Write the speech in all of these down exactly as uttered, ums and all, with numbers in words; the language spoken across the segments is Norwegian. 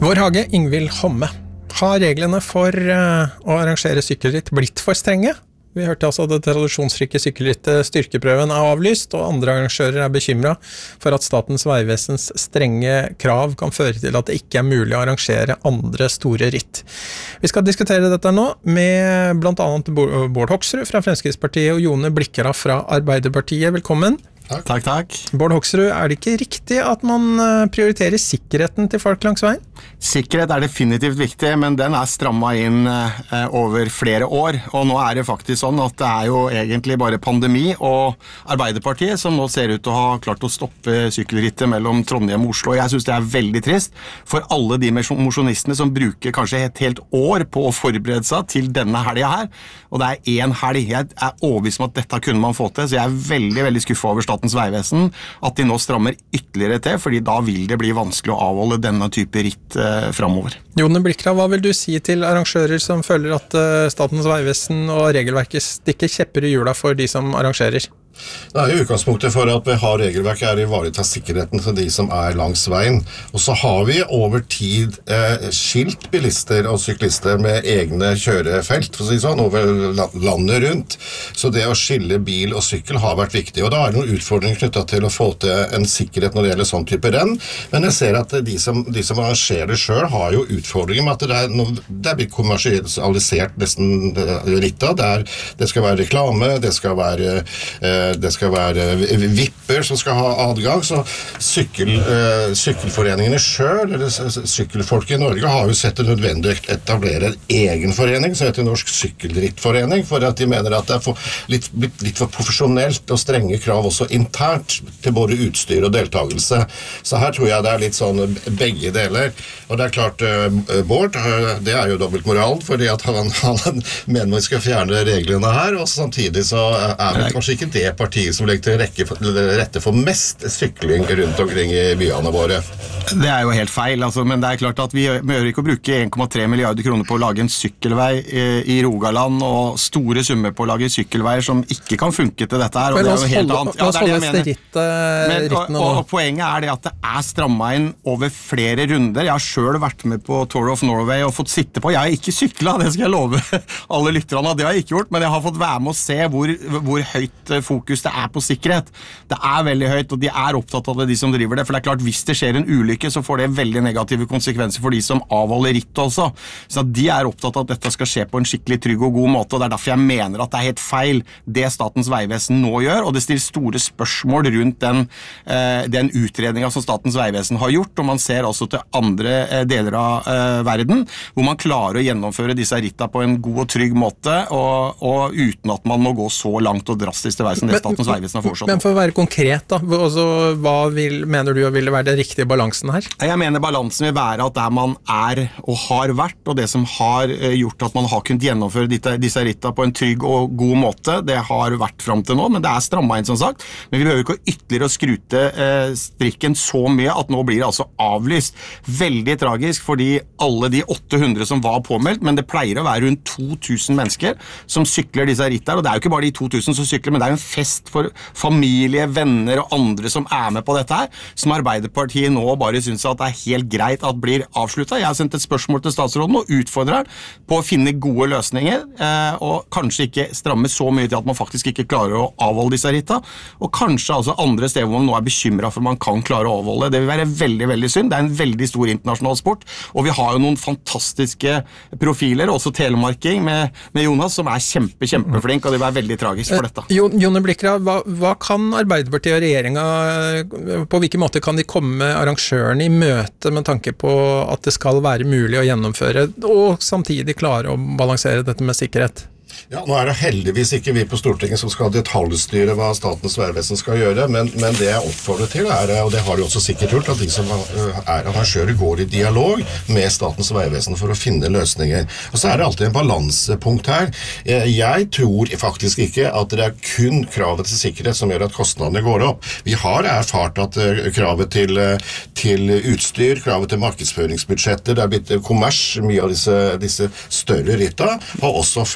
Vår Hage, Ingvild Homme. Har reglene for uh, å arrangere sykkelritt blitt for strenge? Vi hørte altså at det tradisjonsrike sykkelrittet Styrkeprøven er avlyst, og andre arrangører er bekymret for at Statens Vegvesens strenge krav kan føre til at det ikke er mulig å arrangere andre store ritt. Vi skal diskutere dette nå med blant annet Bård Hoksrud fra Fremskrittspartiet og Jone Blikra fra Arbeiderpartiet. Velkommen. Takk, takk, takk. Bård Hoksrud, er det ikke riktig at man prioriterer sikkerheten til folk langs veien? Sikkerhet er definitivt viktig, men den er strammet inn eh, over flere år, og nå er det faktisk sånn at det er jo egentlig bare pandemi og Arbeiderpartiet som nå ser ut til å ha klart å stoppe sykkelrittet mellom Trondheim og Oslo. Jeg synes det er veldig trist for alle de mosjonistene som bruker kanskje et helt år på å forberede seg til denne helgen her, og det er en helg. Jeg er overbevist om at dette kunne man få til, så jeg er veldig, veldig skuffet over Statens Vegvesen at de nå strammer ytterligere til, fordi da vil det bli vanskelig å avholde denne type ritt eh, fremover. Jone Blikra, hva vil du si til arrangører som føler at uh, Statens Vegvesen og regelverket stikker kjepper i hjula for de som arrangerer? Det er jo utgangspunktet for at vi har regelverket er å ivareta sikkerheten for de som er langs veien. Og så har vi over tid eh, skilt bilister og syklister med egne kjørefelt, for å si sånn, over landet rundt. Så det å skille bil og sykkel har vært viktig. Og da er det noen utfordringer knyttet til å få til en sikkerhet når det gjelder sånn type renn. Men jeg ser at de som, de som arrangerer selv har jo utfordringer med at det er, noe, det er blitt kommersialisert nesten rittet. Det, er, det skal være reklame, det skal være eh, det skal være vipper som skal ha adgang, så sykkel, uh, sykkelforeningene selv, eller sykkelfolk i Norge, har jo sett det nødvendig å etablere en egen forening, som heter Norsk Sykkelrittforening, for at de mener at det er for, litt, litt, litt for profesjonelt og strenge krav også internt til både utstyr og deltagelse. Så her tror jeg det er litt sånn begge deler. Og det er klart, uh, Bård, uh, det er jo dobbelt moral, fordi at han, han mener vi skal fjerne reglene her, og samtidig så er det kanskje ikke det partiet som legger til rekke for, rette for mest sykling rundt omkring i byene våre. Det er jo helt feil, altså, men det er klart at vi behøver ikke å bruke en komma tre milliarder kroner på å lage en sykkelvei i Rogaland, og store summer på å lage sykkelveier som ikke kan funke til dette her, og det er jo helt annet. Ja, det er det jeg mener. Ritt, uh, men, og, og, og poenget er det at det er strammet inn over flere runder. Jeg har selv vært med på Tour of Norway og fått sitte på. Jeg har ikke syklet, det skal jeg love alle lytterne, det har jeg ikke gjort, men jeg har fått være med å se hvor, hvor høyt fokus det er på sikkerhet. Det er veldig høyt, og de er opptatt av det, de som driver det, for det er klart, hvis det skjer en ulykke, så får det veldig negative konsekvenser for de som avholder rittet også. Så de er opptatt av at dette skal skje på en skikkelig trygg og god måte, og det er derfor jeg mener at det er helt feil det Statens Vegvesen nå gjør, og det stiller store spørsmål rundt den, eh, den utredningen som Statens Vegvesen har gjort, og man ser også til andre eh, deler av eh, verden, hvor man klarer å gjennomføre disse rittene på en god og trygg måte, og, og uten at man må gå så langt og drastisk til vei som det Statens Vegvesen har foreslått. Men for å være konkret da, altså, hva vil, mener du vil være den riktige balansen her? Jeg mener balansen vil være at der man er og har vært, og det som har gjort at man har kunnet gjennomføre disse, disse rittene på en trygg og god måte, det har vært frem til nå, men det er strammet inn som sagt. Men vi behøver ikke ytterligere å skrute eh, strikken så mye at nå blir det altså avlyst. Veldig tragisk, fordi alle de åtte hundre som var påmeldt, men det pleier å være rundt to tusen mennesker som sykler disse rittene, og det er jo ikke bare de to tusen som sykler, men det er jo en fest for familie, venner og andre som er med på dette her, som Arbeiderpartiet nå bare synes at det er helt greit at blir avsluttet. Jeg har sendt et spørsmål til statsråden og utfordrer på å finne gode løsninger, eh, og kanskje ikke stramme så mye til at man faktisk ikke klarer å avholde disse rittene, og kanskje altså andre steder hvor man nå er bekymret for man kan klare å avholde. Det vil være veldig, veldig synd. Det er en veldig stor internasjonal sport, og vi har jo noen fantastiske profiler, også telemarking med, med Jonas, som er kjempe, kjempeflink, og det vil være veldig tragisk for dette. Jo, Jone Blikra, hva, hva kan Arbeiderpartiet og regjeringen, på hvilken måte kan de komme arrangørene i møte med tanke på at det skal være mulig å gjennomføre, og samtidig klare å balansere dette med sikkerhet? Ja, nå er det heldigvis ikke vi på Stortinget som skal detaljstyre hva Statens Vegvesen skal gjøre, men, men det jeg oppfordrer til er, og det har de også sikkert gjort, at de som er arrangører går i dialog med Statens Vegvesen for å finne løsninger. Og så er det alltid en balansepunkt her. Jeg tror faktisk ikke at det er kun kravet til sikkerhet som gjør at kostnadene går opp. Vi har erfart at kravet til, til utstyr, kravet til markedsføringsbudsjetter, det er blitt kommers, mye av disse, disse større rittene, har også ført til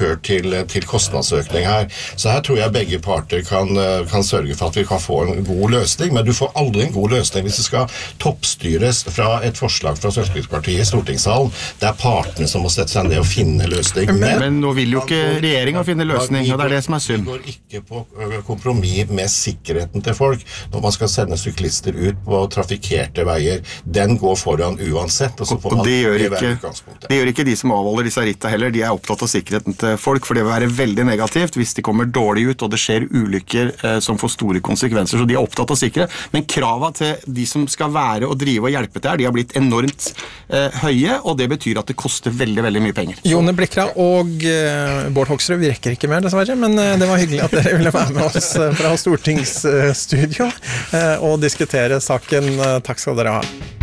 til, til kostnadsøkning her. Så her tror jeg begge parter kan, kan sørge for at vi kan få en god løsning, men du får aldri en god løsning hvis det skal toppstyres fra et forslag fra Fremskrittspartiet i stortingssalen. Det er partene som må sette seg ned og finne løsning. Men, men nå vil jo ikke regjeringen finne løsning, og det er det som er synd. Vi går ikke på kompromiss med sikkerheten til folk når man skal sende syklister ut på trafikkerte veier. Den går foran uansett, og så får man og det gjør ikke, det gjør ikke de som avholder disse rittene heller. De er opptatt av sikkerheten til folk, for det vil være veldig negativt hvis de kommer dårlig ut, og det skjer ulykker eh, som får store konsekvenser, så de er opptatt av sikkerhet. Men kravet til de som skal være og drive og hjelpe til her, de har blitt enormt eh, høye, og det betyr at det koster veldig, veldig mye penger. Jone Blikra og eh, Bård Hoksrud, vi rekker ikke mer dessverre, men eh, det var hyggelig at dere ville være med oss eh, fra stortingsstudio eh, og diskutere saken. Takk skal dere ha.